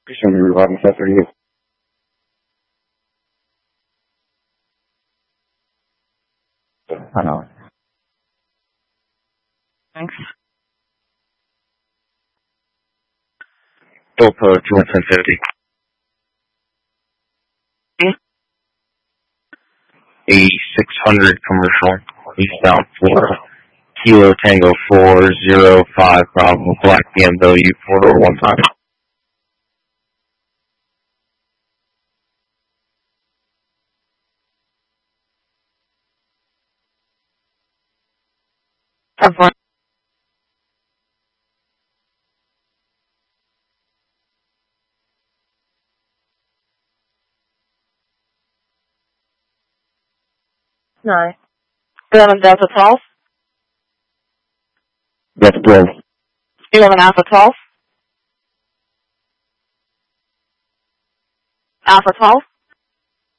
Christian Route 538. Hello. Thanks. Dopo 250. 8600 commercial, eastbound Florida. Kilo Tango 405 Bravo, black BMW 4015. No. 11 Delta 12. That's 12. 11 Alpha 12. Alpha 12.